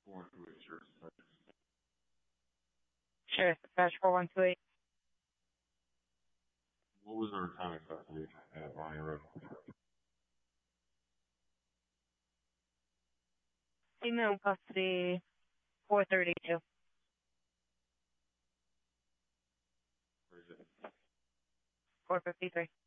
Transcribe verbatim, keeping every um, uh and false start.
four one two eight, sure. Sure, dispatch four one two eight. What was our time in custody at Ryan Road? Female in custody, four thirty-two. Where is it? four fifty-three.